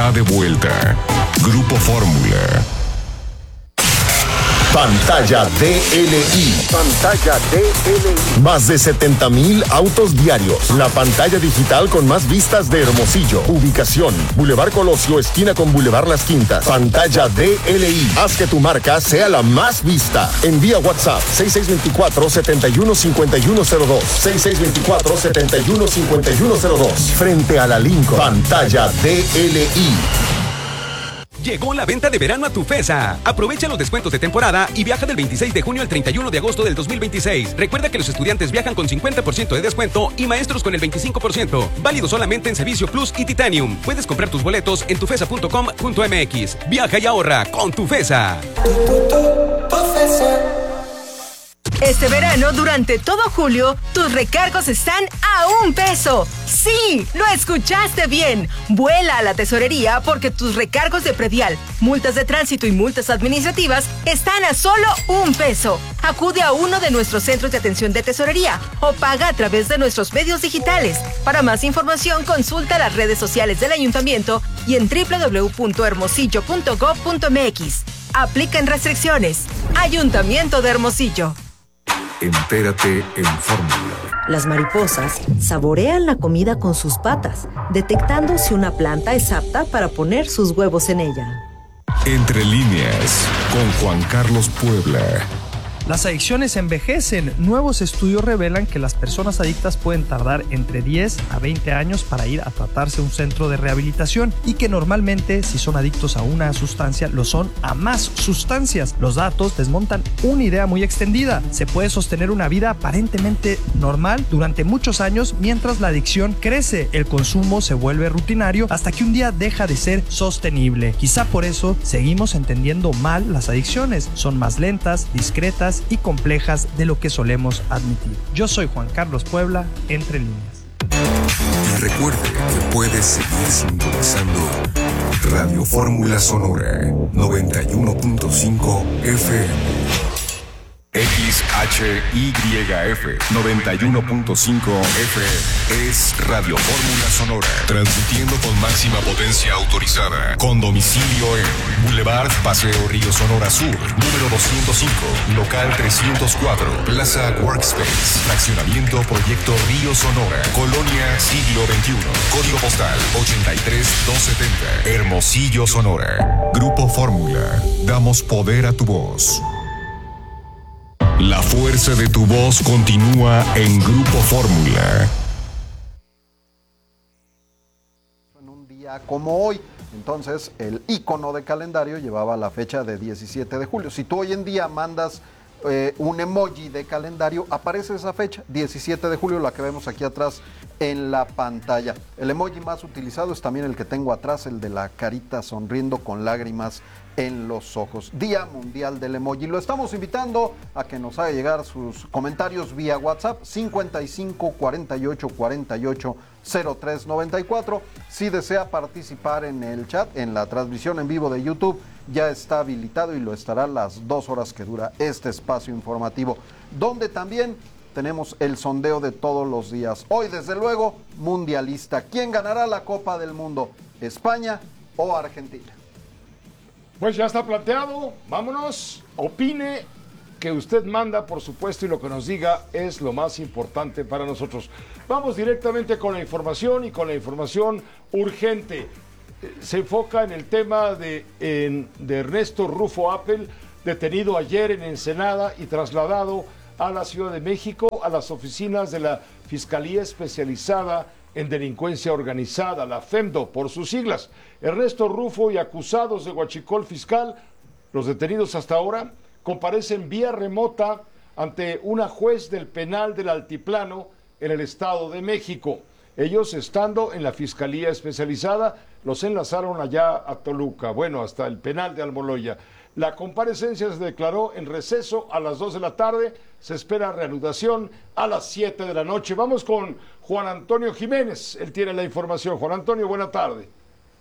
está de vuelta. Grupo Fórmula. Pantalla DLI. Pantalla DLI. Más de 70,000 autos diarios. La pantalla digital con más vistas de Hermosillo. Ubicación: Boulevard Colosio, esquina con Boulevard Las Quintas. Pantalla DLI. Haz que tu marca sea la más vista. Envía WhatsApp 6624-715102. 6624-715102. Frente a la Lincoln. Pantalla DLI. Llegó la venta de verano a Tufesa. Aprovecha los descuentos de temporada y viaja del 26 de junio al 31 de agosto del 2026. Recuerda que los estudiantes viajan con 50% de descuento y maestros con el 25%. Válido solamente en Servicio Plus y Titanium. Puedes comprar tus boletos en tufesa.com.mx. Viaja y ahorra con Tufesa. Este verano, durante todo julio, tus recargos están a $1. ¡Sí! ¡Lo escuchaste bien! Vuela a la tesorería porque tus recargos de predial, multas de tránsito y multas administrativas están a solo $1. Acude a uno de nuestros centros de atención de tesorería o paga a través de nuestros medios digitales. Para más información, consulta las redes sociales del ayuntamiento y en www.hermosillo.gov.mx. Aplican restricciones. Ayuntamiento de Hermosillo. Entérate en Fórmula. Las mariposas saborean la comida con sus patas, detectando si una planta es apta para poner sus huevos en ella. Entre líneas, con Juan Carlos Puebla. Las adicciones envejecen. Nuevos estudios revelan que las personas adictas pueden tardar entre 10 a 20 años para ir a tratarse a un centro de rehabilitación y que normalmente, si son adictos a una sustancia, lo son a más sustancias. Los datos desmontan una idea muy extendida. Se puede sostener una vida aparentemente normal durante muchos años mientras la adicción crece. El consumo se vuelve rutinario hasta que un día deja de ser sostenible. Quizá por eso seguimos entendiendo mal las adicciones. Son más lentas, discretas y complejas de lo que solemos admitir. Yo soy Juan Carlos Puebla, Entre Líneas. Y recuerde que puedes seguir sintonizando Radio Fórmula Sonora 91.5 FM. XHYF 91.5 FM es Radio Fórmula Sonora, transmitiendo con máxima potencia autorizada, con domicilio en Boulevard Paseo Río Sonora Sur, número 205, local 304, Plaza Workspace, fraccionamiento Proyecto Río Sonora, Colonia Siglo XXI, código postal 83270, Hermosillo, Sonora. Grupo Fórmula, damos poder a tu voz. La fuerza de tu voz continúa en Grupo Fórmula. En un día como hoy, entonces el icono de calendario llevaba la fecha de 17 de julio. Si tú hoy en día mandas un emoji de calendario, aparece esa fecha, 17 de julio, la que vemos aquí atrás en la pantalla. El emoji más utilizado es también el que tengo atrás, el de la carita sonriendo con lágrimas en los ojos. Día Mundial del Emoji. Lo estamos invitando a que nos haga llegar sus comentarios vía WhatsApp 55 48 48 03 94. Si desea participar en el chat, en la transmisión en vivo de YouTube, ya está habilitado y lo estará las 2 horas que dura este espacio informativo, donde también tenemos el sondeo de todos los días. Hoy, desde luego, mundialista. ¿Quién ganará la Copa del Mundo? ¿España o Argentina? Pues ya está planteado, vámonos, opine, que usted manda, por supuesto, y lo que nos diga es lo más importante para nosotros. Vamos directamente con la información y con la información urgente. Se enfoca en el tema de Ernesto Rufo Appel, detenido ayer en Ensenada y trasladado a la Ciudad de México, a las oficinas de la Fiscalía Especializada en Delincuencia Organizada, la FEMDO, por sus siglas. Ernesto Rufo y acusados de huachicol fiscal, los detenidos hasta ahora, comparecen vía remota ante una juez del penal del Altiplano en el Estado de México. Ellos, estando en la Fiscalía Especializada, los enlazaron allá a Toluca, bueno, hasta el penal de Almoloya. La comparecencia se declaró en receso a las 2 de la tarde, se espera reanudación a las 7 de la noche. Vamos con Juan Antonio Jiménez, él tiene la información. Juan Antonio, buena tarde.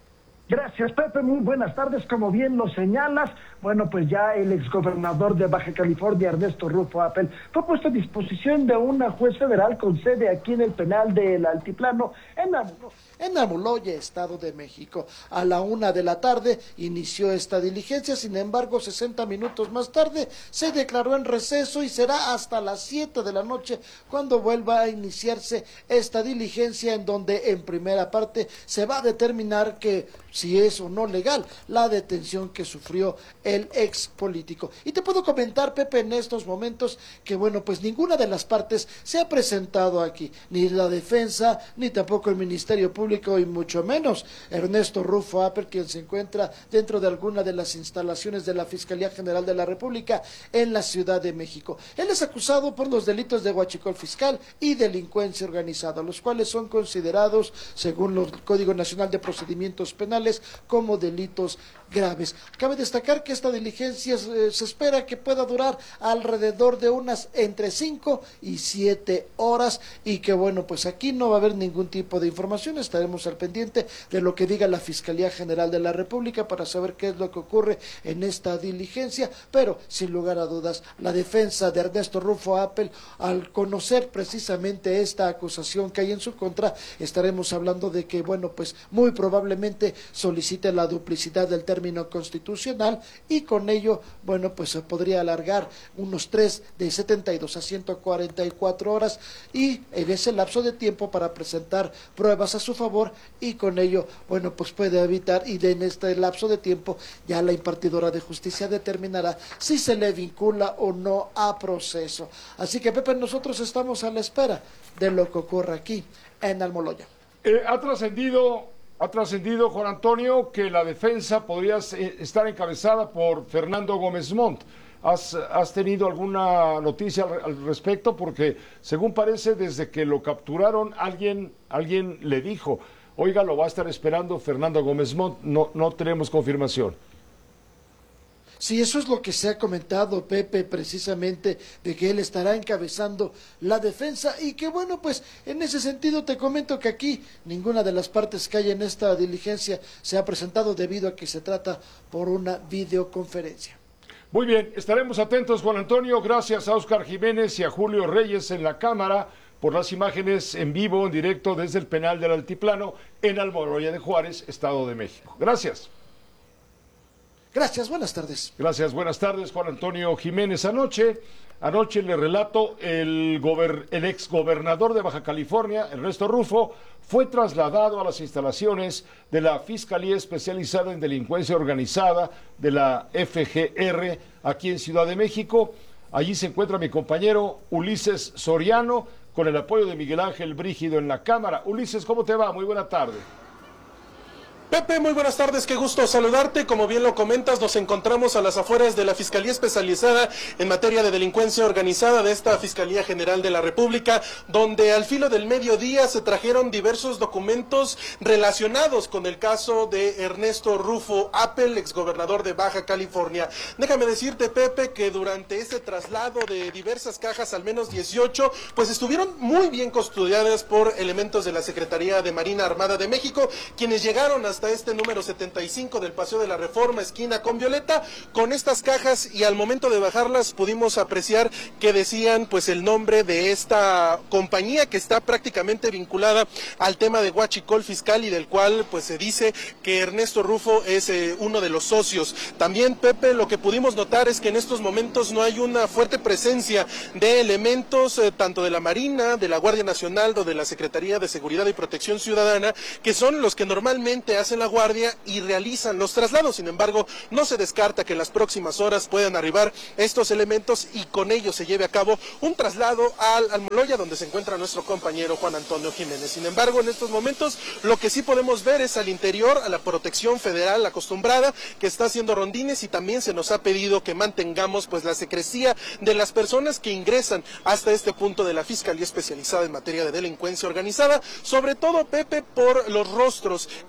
Gracias, Pepe, muy buenas tardes, como bien lo señalas, bueno, pues ya el exgobernador de Baja California, Ernesto Rufo Appel, fue puesto a disposición de una juez federal con sede aquí en el penal del Altiplano, en Almoloya, Estado de México. A la 1 de la tarde inició esta diligencia, sin embargo, 60 minutos más tarde se declaró en receso y será hasta las 7 de la noche cuando vuelva a iniciarse esta diligencia, en donde en primera parte se va a determinar que si es o no legal la detención que sufrió el ex político. Y te puedo comentar, Pepe, en estos momentos que, bueno, pues ninguna de las partes se ha presentado aquí, ni la defensa, ni tampoco el Ministerio Público, y mucho menos Ernesto Rufo Appel, quien se encuentra dentro de alguna de las instalaciones de la Fiscalía General de la República en la Ciudad de México. Él es acusado por los delitos de huachicol fiscal y delincuencia organizada, los cuales son considerados, según el Código Nacional de Procedimientos Penales, como delitos graves. Cabe destacar que esta diligencia se espera que pueda durar alrededor de unas entre 5 y 7 horas, y que, bueno, pues aquí no va a haber ningún tipo de información. Estaremos al pendiente de lo que diga la Fiscalía General de la República para saber qué es lo que ocurre en esta diligencia, pero sin lugar a dudas la defensa de Ernesto Rufo Appel, al conocer precisamente esta acusación que hay en su contra, estaremos hablando de que, bueno, pues muy probablemente solicite la duplicidad del término constitucional, y con ello, bueno, pues se podría alargar unos 3 de 72 a 144 horas, y en ese lapso de tiempo para presentar pruebas a su favor, y con ello, bueno, pues puede evitar, y en este lapso de tiempo ya la impartidora de justicia determinará si se le vincula o no a proceso. Así que, Pepe, nosotros estamos a la espera de lo que ocurra aquí en Almoloya. Ha trascendido, Juan Antonio, que la defensa podría estar encabezada por Fernando Gómez Montt. ¿Has tenido alguna noticia al respecto? Porque, según parece, desde que lo capturaron, alguien le dijo, oiga, lo va a estar esperando Fernando Gómez Montt. No tenemos confirmación. Sí, eso es lo que se ha comentado, Pepe, precisamente, de que él estará encabezando la defensa, y que, bueno, pues en ese sentido te comento que aquí ninguna de las partes que hay en esta diligencia se ha presentado, debido a que se trata por una videoconferencia. Muy bien, estaremos atentos, Juan Antonio. Gracias a Óscar Jiménez y a Julio Reyes en la cámara por las imágenes en vivo, en directo desde el penal del Altiplano en Almoloya de Juárez, Estado de México. Gracias. Gracias, buenas tardes. Gracias, buenas tardes, Juan Antonio Jiménez. Anoche le relato, el exgobernador de Baja California, Ernesto Rufo, fue trasladado a las instalaciones de la Fiscalía Especializada en Delincuencia Organizada de la FGR aquí en Ciudad de México. Allí se encuentra mi compañero Ulises Soriano, con el apoyo de Miguel Ángel Brígido en la cámara. Ulises, ¿cómo te va? Muy buena tarde. Pepe, muy buenas tardes, qué gusto saludarte. Como bien lo comentas, nos encontramos a las afueras de la Fiscalía Especializada en materia de delincuencia organizada de esta Fiscalía General de la República, donde al filo del mediodía se trajeron diversos documentos relacionados con el caso de Ernesto Rufo Appel, exgobernador de Baja California. Déjame decirte, Pepe, que durante este traslado de diversas cajas, al menos 18, pues estuvieron muy bien custodiadas por elementos de la Secretaría de Marina Armada de México, quienes llegaron hasta este número 75 del Paseo de la Reforma, esquina con Violeta, con estas cajas, y al momento de bajarlas pudimos apreciar que decían pues el nombre de esta compañía que está prácticamente vinculada al tema de huachicol fiscal, y del cual pues se dice que Ernesto Rufo es uno de los socios. También, Pepe, lo que pudimos notar es que en estos momentos no hay una fuerte presencia de elementos tanto de la Marina, de la Guardia Nacional o de la Secretaría de Seguridad y Protección Ciudadana, que son los que normalmente hacen la guardia y realizan los traslados. Sin embargo, no se descarta que en las próximas horas puedan arribar estos elementos y con ellos se lleve a cabo un traslado al Almoloya, donde se encuentra nuestro compañero Juan Antonio Jiménez. Sin embargo, en estos momentos lo que sí podemos ver es al interior a la protección federal acostumbrada, que está haciendo rondines, y también se nos ha pedido que mantengamos pues la secrecía de las personas que ingresan hasta este punto de la Fiscalía Especializada en materia de delincuencia organizada, sobre todo, Pepe, por los rostros que nos han dicho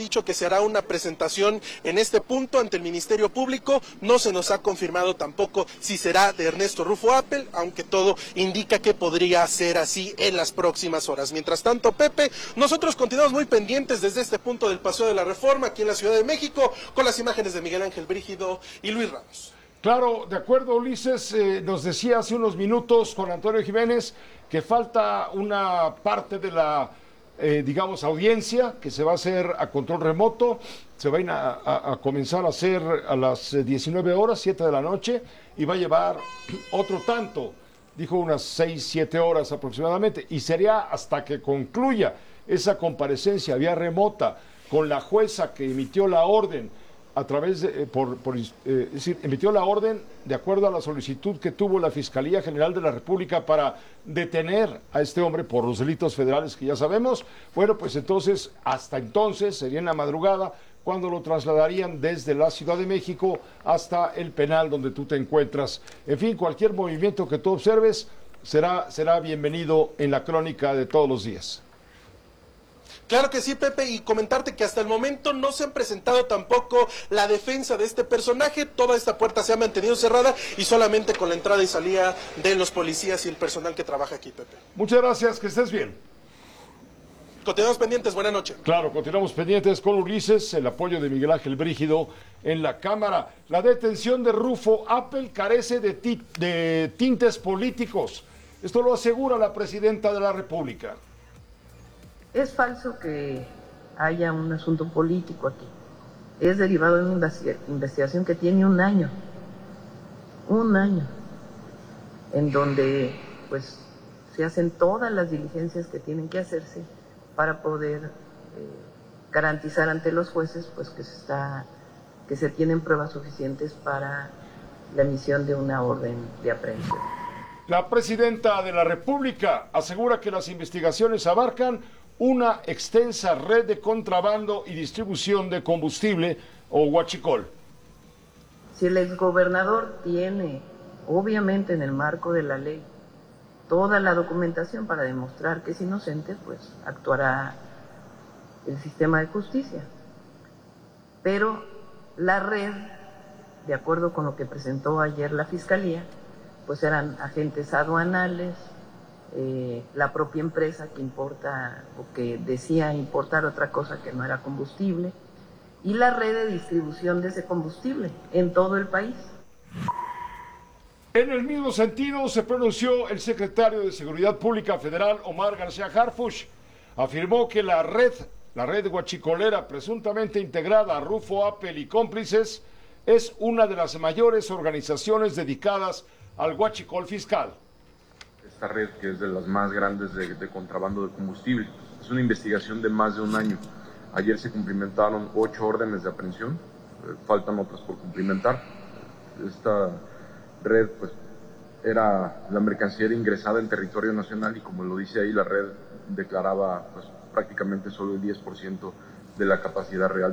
dicho que se hará una presentación en este punto ante el Ministerio Público. No se nos ha confirmado tampoco si será de Ernesto Rufo Appel, aunque todo indica que podría ser así en las próximas horas. Mientras tanto, Pepe, nosotros continuamos muy pendientes desde este punto del Paseo de la Reforma, aquí en la Ciudad de México, con las imágenes de Miguel Ángel Brígido y Luis Ramos. Claro, de acuerdo, Ulises, nos decía hace unos minutos Juan Antonio Jiménez que falta una parte de la, audiencia que se va a hacer a control remoto. Se va a comenzar a hacer a las 19 horas, 7 de la noche, y va a llevar otro tanto, dijo unas 6, 7 horas aproximadamente, y sería hasta que concluya esa comparecencia vía remota con la jueza que emitió la orden a través de, es decir, emitió la orden de acuerdo a la solicitud que tuvo la Fiscalía General de la República para detener a este hombre por los delitos federales que ya sabemos. Bueno, pues entonces, hasta entonces, sería en la madrugada, cuando lo trasladarían desde la Ciudad de México hasta el penal donde tú te encuentras. En fin, cualquier movimiento que tú observes será bienvenido en la crónica de todos los días. Claro que sí, Pepe, y comentarte que hasta el momento no se han presentado tampoco la defensa de este personaje. Toda esta puerta se ha mantenido cerrada y solamente con la entrada y salida de los policías y el personal que trabaja aquí, Pepe. Muchas gracias, que estés bien. Continuamos pendientes, buenas noches. Claro, continuamos pendientes con Ulises, el apoyo de Miguel Ángel Brígido en la Cámara. La detención de Rufo Appel carece de tintes políticos. Esto lo asegura la presidenta de la República. Es falso que haya un asunto político aquí. Es derivado de una investigación que tiene un año, en donde pues se hacen todas las diligencias que tienen que hacerse para poder garantizar ante los jueces pues que se tienen pruebas suficientes para la emisión de una orden de aprehensión. La presidenta de la República asegura que las investigaciones abarcan una extensa red de contrabando y distribución de combustible o huachicol. Si el exgobernador tiene, obviamente en el marco de la ley, toda la documentación para demostrar que es inocente, pues actuará el sistema de justicia. Pero la red, de acuerdo con lo que presentó ayer la Fiscalía, pues eran agentes aduanales, la propia empresa que importa o que decía importar otra cosa que no era combustible, y la red de distribución de ese combustible en todo el país. En el mismo sentido se pronunció el secretario de Seguridad Pública Federal, Omar García Harfuch. Afirmó que la red huachicolera presuntamente integrada a Rufo Appel y cómplices es una de las mayores organizaciones dedicadas al huachicol fiscal. Esta red, que es de las más grandes de contrabando de combustible, es una investigación de más de un año. Ayer se cumplimentaron 8 órdenes de aprehensión, faltan otras por cumplimentar. Esta red, pues, era la mercancía ingresada en territorio nacional y, como lo dice ahí, la red declaraba pues, prácticamente solo el 10% de la capacidad real.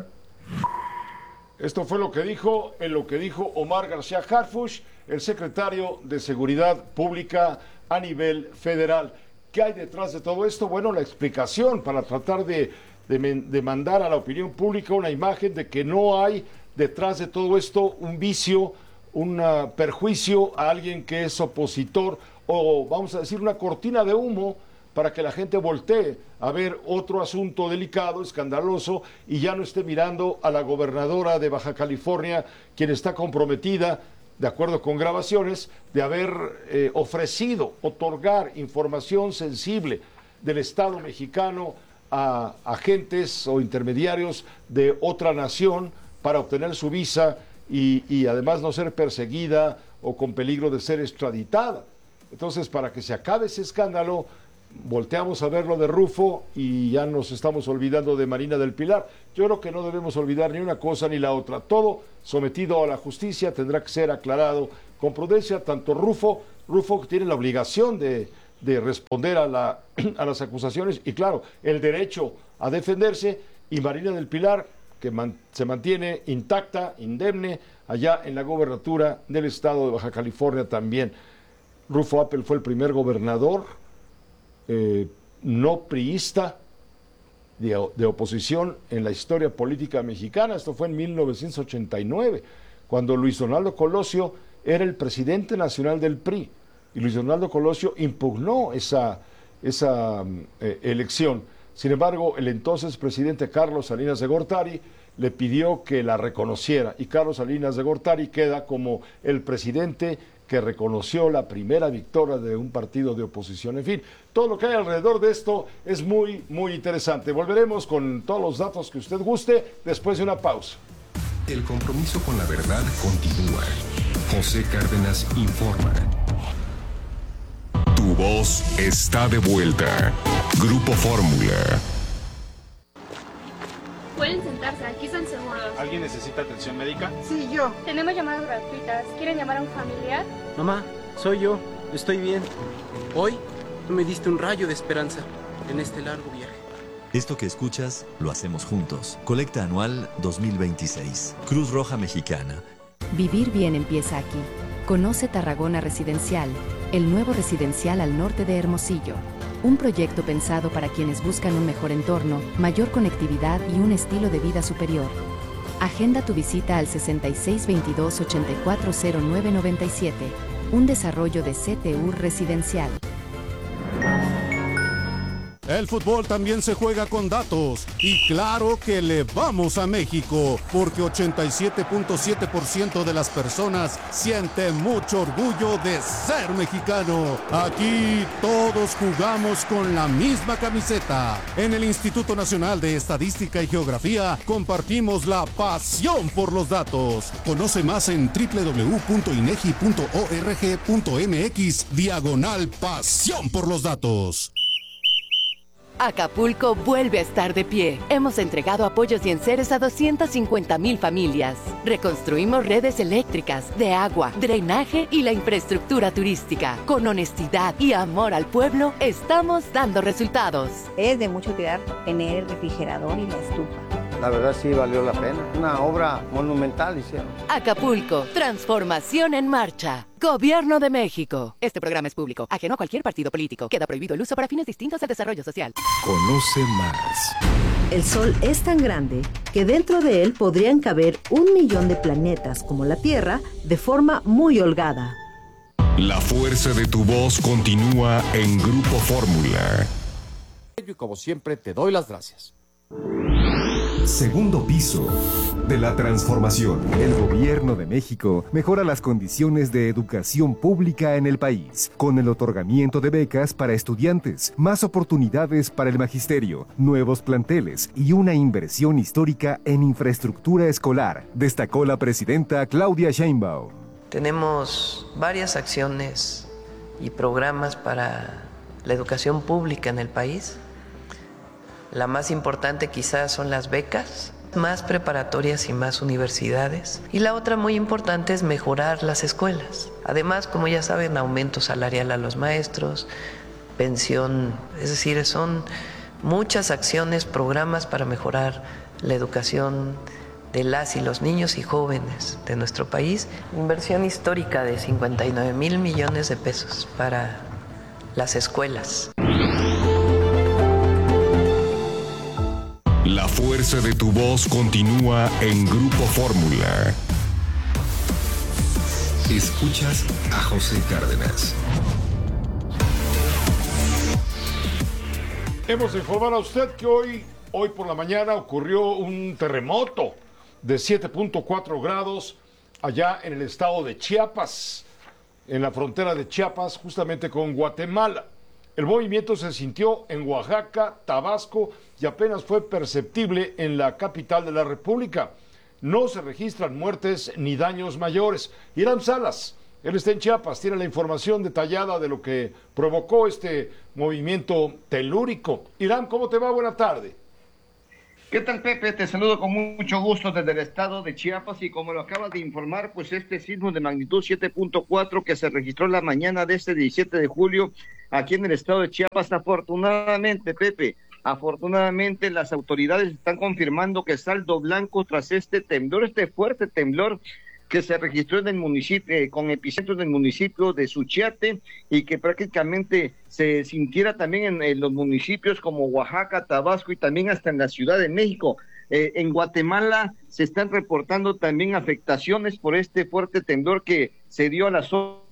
Esto fue lo que dijo Omar García Harfuch, el secretario de Seguridad Pública a nivel federal. ¿Qué hay detrás de todo esto? Bueno, la explicación para tratar de mandar a la opinión pública una imagen de que no hay detrás de todo esto un vicio, un perjuicio a alguien que es opositor, o vamos a decir una cortina de humo para que la gente voltee a ver otro asunto delicado, escandaloso, y ya no esté mirando a la gobernadora de Baja California, quien está comprometida, de acuerdo con grabaciones, de haber ofrecido otorgar información sensible del Estado mexicano a agentes o intermediarios de otra nación para obtener su visa y además no ser perseguida o con peligro de ser extraditada. Entonces, para que se acabe ese escándalo, volteamos a ver lo de Rufo y ya nos estamos olvidando de Marina del Pilar. Yo creo que no debemos olvidar ni una cosa ni la otra. Todo sometido a la justicia tendrá que ser aclarado con prudencia. Tanto Rufo tiene la obligación de responder a las acusaciones y, claro, el derecho a defenderse, y Marina del Pilar, que se mantiene intacta, indemne, allá en la gobernatura del estado de Baja California también. Rufo Appel fue el primer gobernador no priista de oposición en la historia política mexicana. Esto fue en 1989, cuando Luis Donaldo Colosio era el presidente nacional del PRI, y Luis Donaldo Colosio impugnó esa elección. Sin embargo, el entonces presidente Carlos Salinas de Gortari le pidió que la reconociera, y Carlos Salinas de Gortari queda como el presidente que reconoció la primera victoria de un partido de oposición. En fin, todo lo que hay alrededor de esto es muy, muy interesante. Volveremos con todos los datos que usted guste después de una pausa. El compromiso con la verdad continúa. José Cárdenas informa. Tu voz está de vuelta. Grupo Fórmula. Pueden sentarse, aquí están seguros. ¿Alguien necesita atención médica? Sí, yo. Tenemos llamadas gratuitas. ¿Quieren llamar a un familiar? Mamá, soy yo. Estoy bien. Hoy me diste un rayo de esperanza en este largo viaje. Esto que escuchas, lo hacemos juntos. Colecta anual 2026. Cruz Roja Mexicana. Vivir bien empieza aquí. Conoce Tarragona Residencial, el nuevo residencial al norte de Hermosillo. Un proyecto pensado para quienes buscan un mejor entorno, mayor conectividad y un estilo de vida superior. Agenda tu visita al 6622-840997, un desarrollo de CTU Residencial. El fútbol también se juega con datos y claro que le vamos a México porque 87.7% de las personas sienten mucho orgullo de ser mexicano. Aquí todos jugamos con la misma camiseta. En el Instituto Nacional de Estadística y Geografía compartimos la pasión por los datos. Conoce más en www.inegi.org.mx/pasión por los datos. Acapulco vuelve a estar de pie. Hemos entregado apoyos y enseres a 250,000 familias. Reconstruimos redes eléctricas, de agua, drenaje y la infraestructura turística. Con honestidad y amor al pueblo, estamos dando resultados. Es de mucha utilidad tener el refrigerador y la estufa. La verdad sí valió la pena. Una obra monumental hicieron. Acapulco, transformación en marcha. Gobierno de México. Este programa es público, ajeno a cualquier partido político. Queda prohibido el uso para fines distintos al desarrollo social. Conoce más. El Sol es tan grande que dentro de él podrían caber 1 millón de planetas como la Tierra de forma muy holgada. La fuerza de tu voz continúa en Grupo Fórmula. Y como siempre te doy las gracias. Segundo piso de la transformación. El gobierno de México mejora las condiciones de educación pública en el país, con el otorgamiento de becas para estudiantes, más oportunidades para el magisterio, nuevos planteles y una inversión histórica en infraestructura escolar, destacó la presidenta Claudia Sheinbaum. Tenemos varias acciones y programas para la educación pública en el país. La más importante quizás son las becas, más preparatorias y más universidades. Y la otra muy importante es mejorar las escuelas. Además, como ya saben, aumento salarial a los maestros, pensión, es decir, son muchas acciones, programas para mejorar la educación de las y los niños y jóvenes de nuestro país. Inversión histórica de 59,000 millones de pesos para las escuelas. La fuerza de tu voz continúa en Grupo Fórmula. Escuchas a José Cárdenas. Hemos de informar a usted que hoy por la mañana ocurrió un terremoto de 7.4 grados allá en el estado de Chiapas, en la frontera de Chiapas, justamente con Guatemala. El movimiento se sintió en Oaxaca, Tabasco y apenas fue perceptible en la capital de la República. No se registran muertes ni daños mayores. Irán Salas, él está en Chiapas, tiene la información detallada de lo que provocó este movimiento telúrico. Irán, ¿cómo te va? Buena tarde. ¿Qué tal, Pepe? Te saludo con mucho gusto desde el estado de Chiapas y como lo acabas de informar, pues este sismo de magnitud 7.4 que se registró la mañana de este 17 de julio aquí en el estado de Chiapas, afortunadamente, Pepe, las autoridades están confirmando que saldo blanco tras este temblor, este fuerte temblor que se registró en el municipio, con epicentro en el municipio de Suchiate, y que prácticamente se sintiera también en los municipios como Oaxaca, Tabasco y también hasta en la Ciudad de México. En Guatemala se están reportando también afectaciones por este fuerte temblor que se dio a las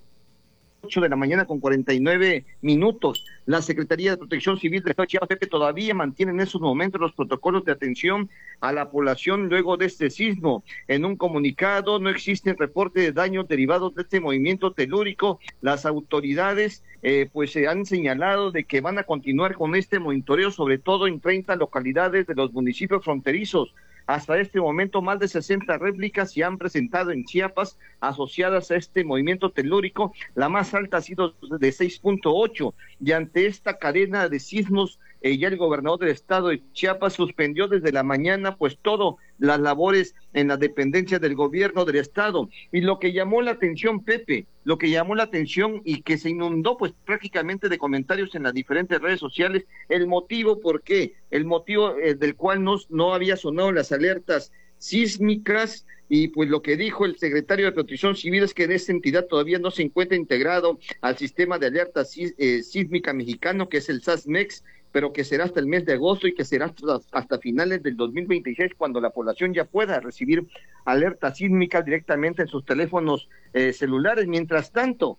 8 de la mañana con 49 minutos. La Secretaría de Protección Civil del Estado de Chiapas, Pepe, todavía mantiene en esos momentos los protocolos de atención a la población luego de este sismo. En un comunicado, no existe reporte de daños derivados de este movimiento telúrico. Las autoridades pues se han señalado de que van a continuar con este monitoreo, sobre todo en 30 localidades de los municipios fronterizos. Hasta este momento, más de 60 réplicas se han presentado en Chiapas asociadas a este movimiento telúrico. La más alta ha sido de 6.8, y ante esta cadena de sismos, ya el gobernador del estado de Chiapas suspendió desde la mañana pues todas las labores en la dependencia del gobierno del estado. Y lo que llamó la atención, Pepe, lo que llamó la atención y que se inundó pues prácticamente de comentarios en las diferentes redes sociales, el motivo por qué, el motivo del cual no había sonado las alertas sísmicas. Y pues lo que dijo el secretario de Protección Civil es que en esta entidad todavía no se encuentra integrado al sistema de alerta sísmica mexicano, que es el SASMEX, pero que será hasta el mes de agosto y que será hasta finales del 2026 cuando la población ya pueda recibir alerta sísmica directamente en sus teléfonos celulares. Mientras tanto,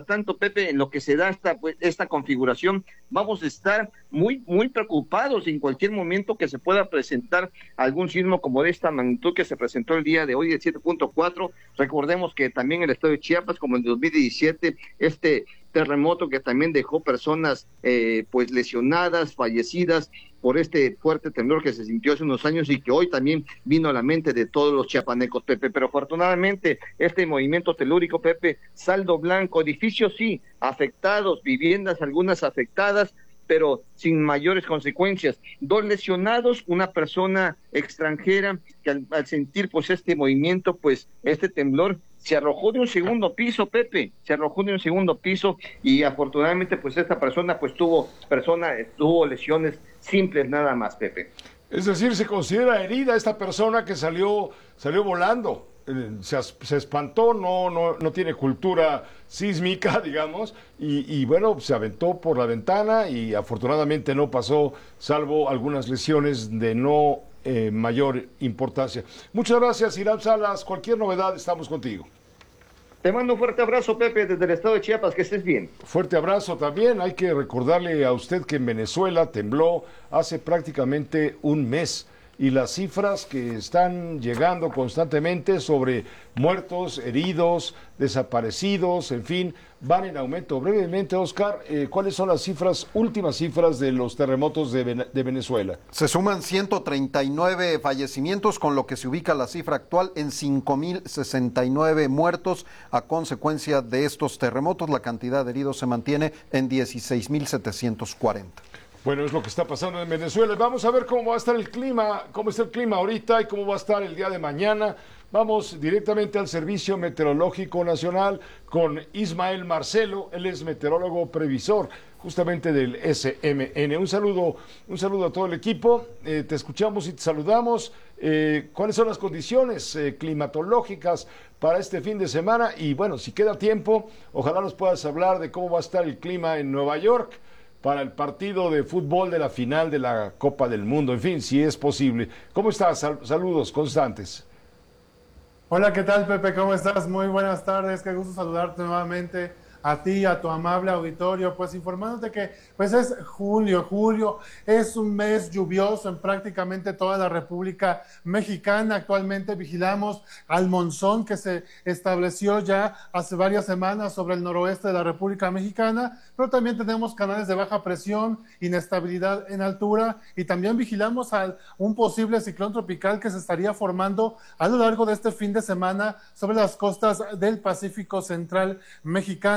Pepe, en lo que se da esta configuración, vamos a estar muy preocupados en cualquier momento que se pueda presentar algún sismo como de esta magnitud que se presentó el día de hoy, de 7.4. Recordemos que también el estado de Chiapas, como en 2017, este terremoto que también dejó personas pues lesionadas, fallecidas por este fuerte temblor que se sintió hace unos años y que hoy también vino a la mente de todos los chiapanecos, Pepe. Pero afortunadamente este movimiento telúrico, Pepe, saldo blanco, edificios sí afectados, viviendas algunas afectadas, pero sin mayores consecuencias. 2 lesionados, una persona extranjera que al sentir pues este movimiento, pues este temblor, se arrojó de un segundo piso, Pepe, y afortunadamente pues esta persona pues tuvo lesiones simples nada más, Pepe. Es decir, se considera herida esta persona que salió volando. Se espantó, no tiene cultura sísmica, digamos, y bueno, se aventó por la ventana y afortunadamente no pasó, salvo algunas lesiones de no mayor importancia. Muchas gracias, Hiram Salas. Cualquier novedad, estamos contigo. Te mando un fuerte abrazo, Pepe, desde el estado de Chiapas, que estés bien. Fuerte abrazo también. Hay que recordarle a usted que en Venezuela tembló hace prácticamente un mes, y las cifras que están llegando constantemente sobre muertos, heridos, desaparecidos, en fin, van en aumento. Brevemente, Oscar, ¿cuáles son las últimas cifras de los terremotos de Venezuela? Se suman 139 fallecimientos, con lo que se ubica la cifra actual en 5.069 muertos a consecuencia de estos terremotos. La cantidad de heridos se mantiene en 16.740. Bueno, es lo que está pasando en Venezuela. Vamos a ver cómo va a estar el clima, cómo está el clima ahorita y cómo va a estar el día de mañana. Vamos directamente al Servicio Meteorológico Nacional con Ismael Marcelo. Él es meteorólogo previsor justamente del SMN. Un saludo a todo el equipo. Te escuchamos y te saludamos. ¿Cuáles son las condiciones climatológicas para este fin de semana? Y bueno, si queda tiempo, ojalá nos puedas hablar de cómo va a estar el clima en Nueva York para el partido de fútbol de la final de la Copa del Mundo, en fin, si es posible. ¿Cómo estás? Saludos constantes. Hola, ¿qué tal, Pepe? ¿Cómo estás? Muy buenas tardes, qué gusto saludarte nuevamente a ti, a tu amable auditorio, pues informándote que pues es julio es un mes lluvioso en prácticamente toda la República Mexicana. Actualmente vigilamos al monzón que se estableció ya hace varias semanas sobre el noroeste de la República Mexicana, pero también tenemos canales de baja presión, inestabilidad en altura, y también vigilamos a un posible ciclón tropical que se estaría formando a lo largo de este fin de semana sobre las costas del Pacífico Central mexicano.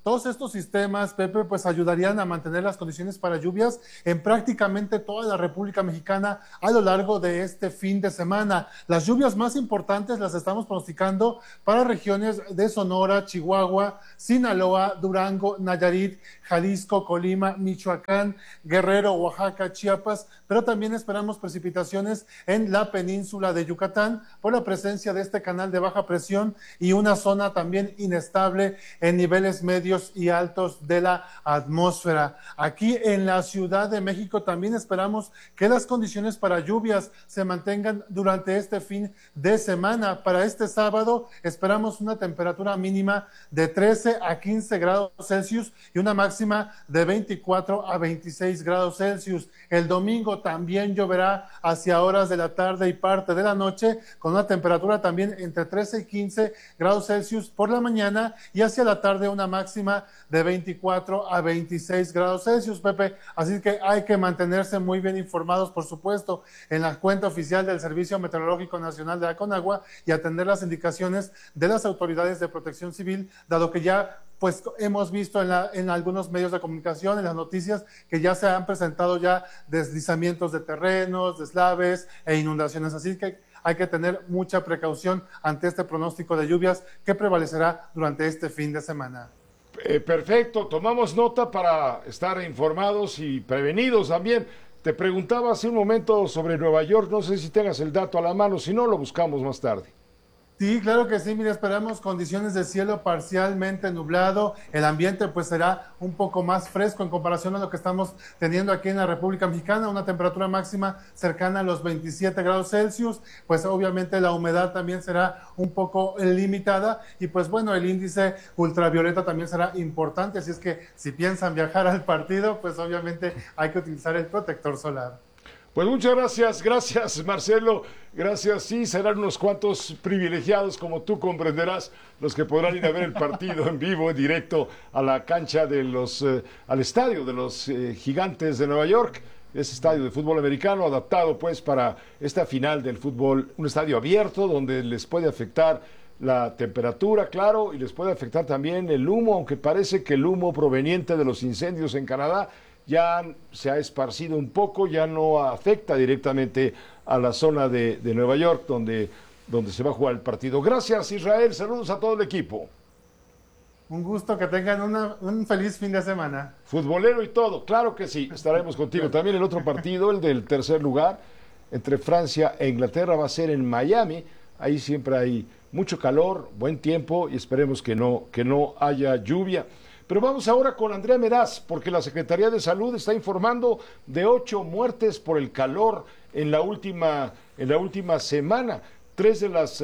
todos estos sistemas, Pepe, pues ayudarían a mantener las condiciones para lluvias en prácticamente toda la República Mexicana a lo largo de este fin de semana. Las lluvias más importantes las estamos pronosticando para regiones de Sonora, Chihuahua, Sinaloa, Durango, Nayarit, Jalisco, Colima, Michoacán, Guerrero, Oaxaca, Chiapas, pero también esperamos precipitaciones en la península de Yucatán por la presencia de este canal de baja presión y una zona también inestable en niveles medios y altos de la atmósfera. Aquí en la Ciudad de México también esperamos que las condiciones para lluvias se mantengan durante este fin de semana. Para este sábado esperamos una temperatura mínima de 13 a 15 grados Celsius y una máxima de 24 a 26 grados Celsius. El domingo también lloverá hacia horas de la tarde y parte de la noche, con una temperatura también entre 13 y 15 grados Celsius por la mañana y hacia la tarde una máxima de 24 a 26 grados Celsius, Pepe. Así que hay que mantenerse muy bien informados, por supuesto, en la cuenta oficial del Servicio Meteorológico Nacional de la Conagua y atender las indicaciones de las autoridades de protección civil, dado que ya pues hemos visto en algunos medios de comunicación, en las noticias, que ya se han presentado ya deslizamientos de terrenos, deslaves e inundaciones. Así que hay que tener mucha precaución ante este pronóstico de lluvias que prevalecerá durante este fin de semana. Perfecto, tomamos nota para estar informados y prevenidos también. Te preguntaba hace un momento sobre Nueva York, no sé si tengas el dato a la mano, si no lo buscamos más tarde. Sí, claro que sí, mira, esperamos condiciones de cielo parcialmente nublado, el ambiente pues será un poco más fresco en comparación a lo que estamos teniendo aquí en la República Mexicana, una temperatura máxima cercana a los 27 grados Celsius, pues obviamente la humedad también será un poco limitada y pues bueno, el índice ultravioleta también será importante, así es que si piensan viajar al partido, pues obviamente hay que utilizar el protector solar. Pues muchas gracias Marcelo, gracias, sí, serán unos cuantos privilegiados como tú comprenderás, los que podrán ir a ver el partido en vivo, en directo a la cancha de al estadio de los Gigantes de Nueva York, ese estadio de fútbol americano adaptado pues para esta final del fútbol, un estadio abierto donde les puede afectar la temperatura, claro, y les puede afectar también el humo, aunque parece que el humo proveniente de los incendios en Canadá ya se ha esparcido un poco, ya no afecta directamente a la zona de Nueva York, donde se va a jugar el partido. Gracias, Israel, saludos a todo el equipo. Un gusto, que tengan un feliz fin de semana. Futbolero y todo, claro que sí, estaremos contigo. También el otro partido, el del tercer lugar, entre Francia e Inglaterra, va a ser en Miami. Ahí siempre hay mucho calor, buen tiempo y esperemos que no haya lluvia. Pero vamos ahora con Andrea Meraz, porque la Secretaría de Salud está informando de 8 muertes por el calor en la última semana. 3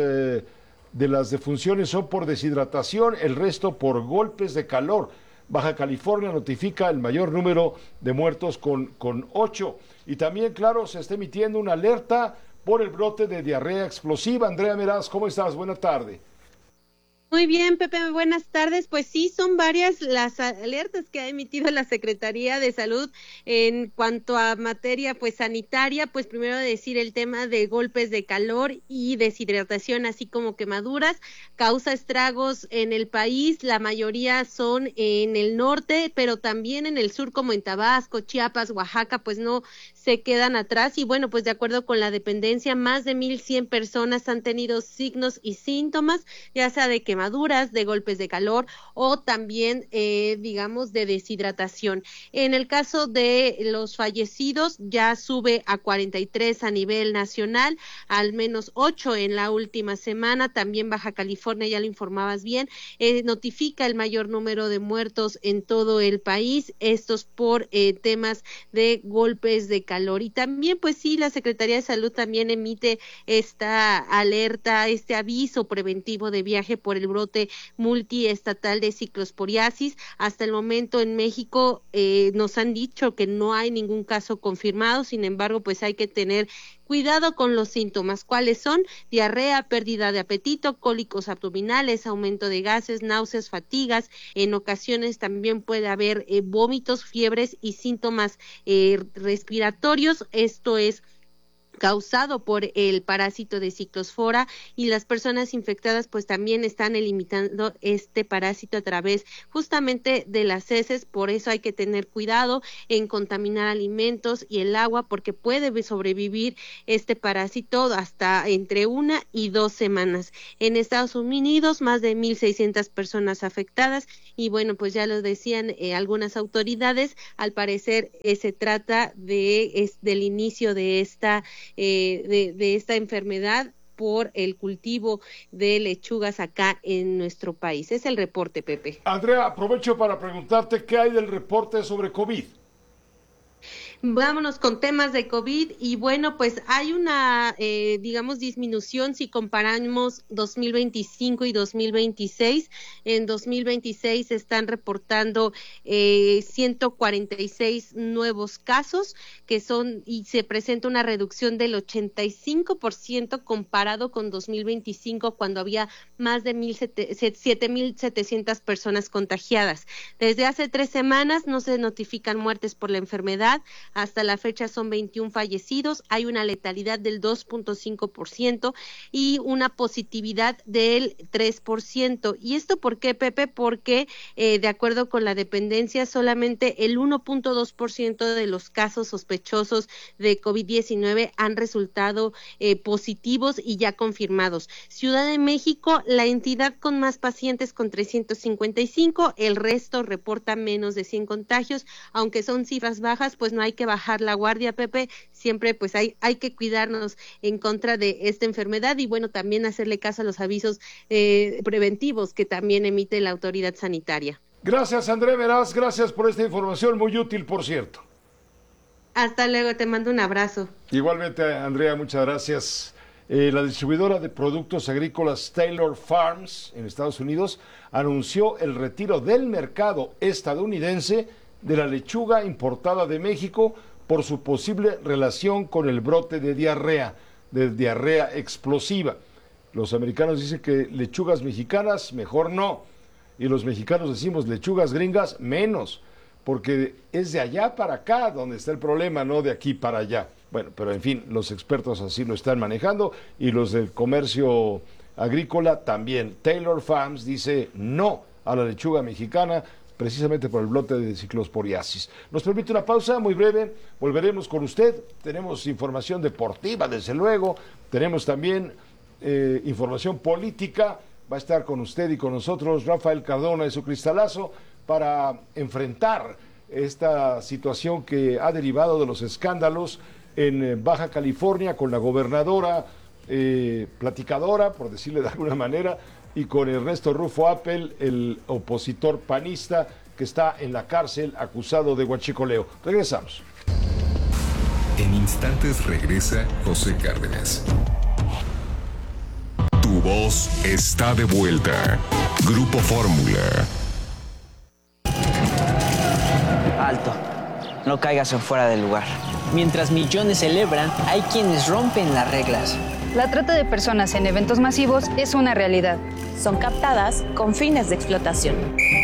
de las defunciones son por deshidratación, el resto por golpes de calor. Baja California notifica el mayor número de muertos con 8. Y también, claro, se está emitiendo una alerta por el brote de diarrea explosiva. Andrea Meraz, ¿cómo estás? Buena tarde. Muy bien, Pepe, buenas tardes. Pues sí, son varias las alertas que ha emitido la Secretaría de Salud en cuanto a materia pues sanitaria. Pues primero decir el tema de golpes de calor y deshidratación, así como quemaduras, causa estragos en el país. La mayoría son en el norte, pero también en el sur, como en Tabasco, Chiapas, Oaxaca, pues no se quedan atrás. Y bueno, pues de acuerdo con la dependencia, más de 1,100 personas han tenido signos y síntomas, ya sea de quemaduras, de golpes de calor o también, digamos, de deshidratación. En el caso de los fallecidos, ya sube a 43 a nivel nacional, al menos 8 en la última semana. También Baja California, ya lo informabas bien, notifica el mayor número de muertos en todo el país, estos por temas de golpes de calor. Y también, pues sí, la Secretaría de Salud también emite esta alerta, este aviso preventivo de viaje por el brote multiestatal de ciclosporiasis. Hasta el momento en México nos han dicho que no hay ningún caso confirmado, sin embargo, pues hay que tener cuidado con los síntomas. ¿Cuáles son? Diarrea, pérdida de apetito, cólicos abdominales, aumento de gases, náuseas, fatigas. En ocasiones también puede haber vómitos, fiebres y síntomas respiratorios. Esto es causado por el parásito de ciclospora, y las personas infectadas pues también están eliminando este parásito a través justamente de las heces. Por eso hay que tener cuidado en contaminar alimentos y el agua, porque puede sobrevivir este parásito hasta entre 1 y 2 semanas. En Estados Unidos, más de 1,600 personas afectadas, y bueno, pues ya lo decían algunas autoridades, al parecer se trata del inicio de esta enfermedad por el cultivo de lechugas acá en nuestro país. Es el reporte, Pepe. Andrea, aprovecho para preguntarte qué hay del reporte sobre COVID. Vámonos con temas de COVID, y bueno, pues hay una, disminución si comparamos 2025 y 2026. En 2026 se están reportando 146 nuevos casos y se presenta una reducción del 85% comparado con 2025, cuando había más de 7,700 personas contagiadas. Desde hace 3 semanas no se notifican muertes por la enfermedad. Hasta la fecha son 21 fallecidos, hay una letalidad del 2.5% y una positividad del 3%. ¿Y esto por qué, Pepe? Porque de acuerdo con la dependencia, solamente el 1.2% de los casos sospechosos de COVID-19 han resultado positivos y ya confirmados. Ciudad de México, la entidad con más pacientes, con 355, el resto reporta menos de 100 contagios. Aunque son cifras bajas, pues no hay que bajar la guardia, Pepe. Siempre pues hay que cuidarnos en contra de esta enfermedad, y bueno, también hacerle caso a los avisos preventivos que también emite la autoridad sanitaria. Gracias, André Meraz, gracias por esta información, muy útil, por cierto. Hasta luego, te mando un abrazo. Igualmente, Andrea, muchas gracias. La distribuidora de productos agrícolas Taylor Farms en Estados Unidos anunció el retiro del mercado estadounidense de la lechuga importada de México por su posible relación con el brote de diarrea explosiva. Los americanos dicen que lechugas mexicanas mejor no, y los mexicanos decimos lechugas gringas menos, porque es de allá para acá donde está el problema, no de aquí para allá. Bueno, pero en fin, los expertos así lo están manejando, y los del comercio agrícola también. Taylor Farms dice no a la lechuga mexicana, precisamente por el brote de ciclosporiasis. Nos permite una pausa muy breve, volveremos con usted. Tenemos información deportiva, desde luego, tenemos también información política. Va a estar con usted y con nosotros Rafael Cardona de su cristalazo para enfrentar esta situación que ha derivado de los escándalos en Baja California con la gobernadora platicadora, por decirle de alguna manera, y con Ernesto Rufo Appel, el opositor panista que está en la cárcel acusado de huachicoleo. Regresamos. En instantes regresa José Cárdenas. Tu voz está de vuelta. Grupo Fórmula. Alto. No caigas en fuera del lugar. Mientras millones celebran, hay quienes rompen las reglas. La trata de personas en eventos masivos es una realidad. Son captadas con fines de explotación.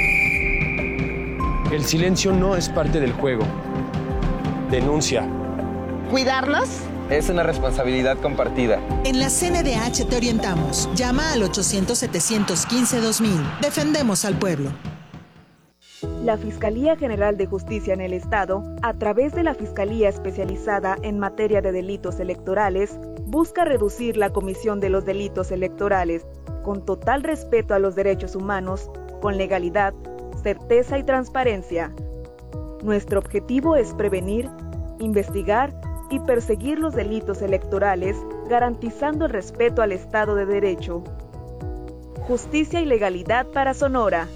El silencio no es parte del juego. Denuncia. ¿Cuidarlos? Es una responsabilidad compartida. En la CNDH te orientamos. Llama al 800-715-2000. Defendemos al pueblo. La Fiscalía General de Justicia en el Estado, a través de la Fiscalía Especializada en Materia de Delitos Electorales, busca reducir la comisión de los delitos electorales con total respeto a los derechos humanos, con legalidad, certeza y transparencia. Nuestro objetivo es prevenir, investigar y perseguir los delitos electorales, garantizando el respeto al Estado de Derecho. Justicia y legalidad para Sonora.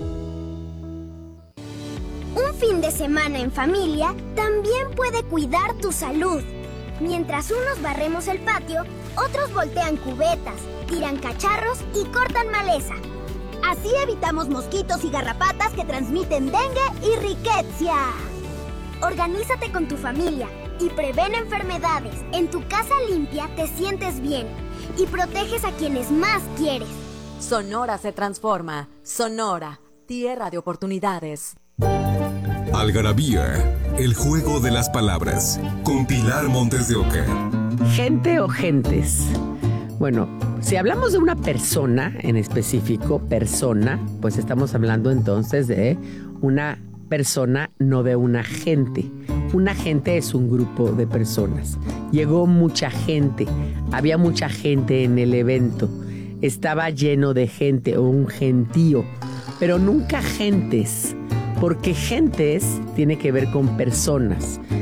Un fin de semana en familia también puede cuidar tu salud. Mientras unos barremos el patio, otros voltean cubetas, tiran cacharros y cortan maleza. Así evitamos mosquitos y garrapatas que transmiten dengue y riqueza. Organízate con tu familia y prevén enfermedades. En tu casa limpia te sientes bien y proteges a quienes más quieres. Sonora se transforma. Sonora, tierra de oportunidades. Algarabía, el juego de las palabras, con Pilar Montes de Oca. ¿Gente o gentes? Bueno, si hablamos de una persona en específico, persona, pues estamos hablando entonces de una persona, no de una gente. Una gente es un grupo de personas. Llegó mucha gente, había mucha gente en el evento, estaba lleno de gente o un gentío, pero nunca gentes, porque gentes tiene que ver con personas.